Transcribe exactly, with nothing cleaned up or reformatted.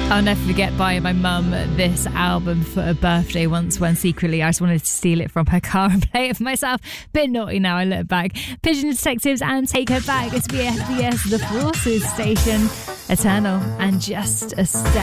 I'll never forget buying my mum this album for her birthday once when secretly I just wanted to steal it from her car and play it for myself. Bit naughty now I look back. Pigeon Detectives and Take Her Back. It's B F B S, the Forces Station. Eternal and Just a Step.